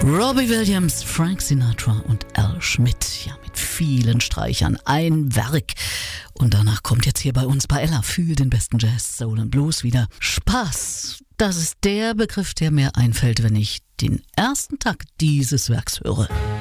Robbie Williams, Frank Sinatra und Al Schmidt. Ja, mit vielen Streichern. Ein Werk. Und danach kommt jetzt hier bei uns bei Ella für den besten Jazz, Soul und Blues wieder Spaß. Das ist der Begriff, der mir einfällt, wenn ich den ersten Takt dieses Werks höre.